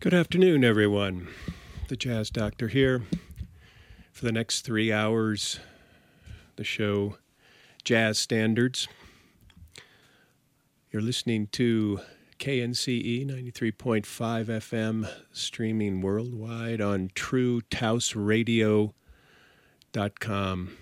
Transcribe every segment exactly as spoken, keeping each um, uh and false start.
Good afternoon, everyone. The Jazz Doctor here. For the next three hours, the show Jazz Standards. You're listening to K N C E ninety-three point five F M, streaming worldwide on true taos radio dot com.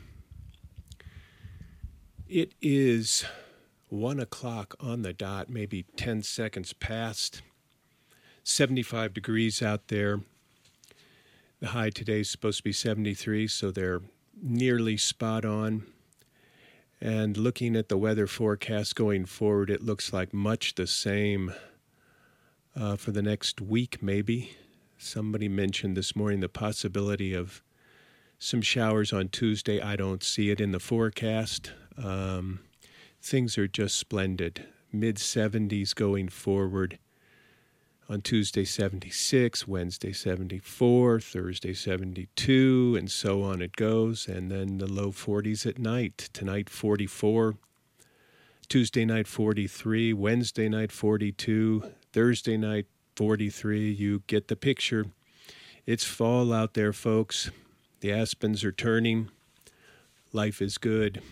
It is one o'clock on the dot, maybe ten seconds past. seventy-five degrees out there. The high today is supposed to be seventy-three, so they're nearly spot on. And looking at the weather forecast going forward, it looks like much the same uh, for the next week, maybe. Somebody mentioned this morning the possibility of some showers on Tuesday. I don't see it in the forecast. Um, things are just splendid. mid seventies going forward. On Tuesday, seventy-six, Wednesday, seventy-four, Thursday, seventy-two, and so on it goes. And then the low forties at night. Tonight, forty-four. Tuesday night, forty-three. Wednesday night, forty-two. Thursday night, forty-three. You get the picture. It's fall out there, folks. The aspens are turning. Life is good.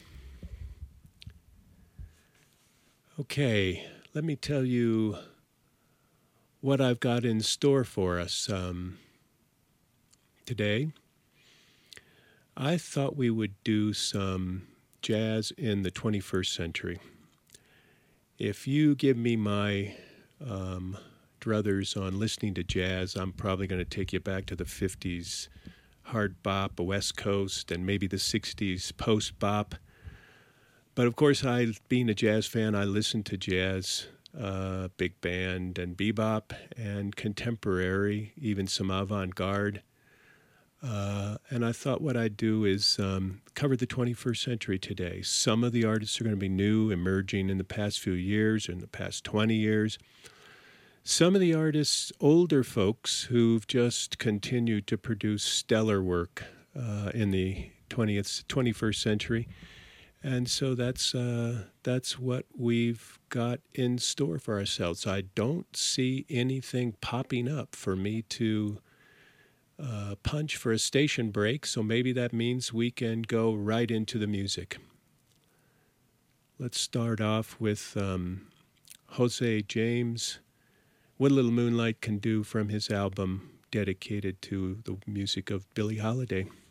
Okay, let me tell you what I've got in store for us um, today. I thought we would do some jazz in the twenty-first century. If you give me my um, druthers on listening to jazz, I'm probably going to take you back to the fifties hard bop, a West Coast, and maybe the sixties post bop. But of course, I, being a jazz fan, I listen to jazz Uh, big band and bebop and contemporary, even some avant-garde. Uh, and I thought what I'd do is um, cover the twenty-first century today. Some of the artists are going to be new, emerging in the past few years, or in the past twenty years. Some of the artists, older folks, who've just continued to produce stellar work uh, in the twentieth, twenty-first century. And so that's uh, that's what we've got in store for ourselves. I don't see anything popping up for me to uh, punch for a station break, so maybe that means we can go right into the music. Let's start off with um, Jose James, What a Little Moonlight Can Do, from his album dedicated to the music of Billie Holiday.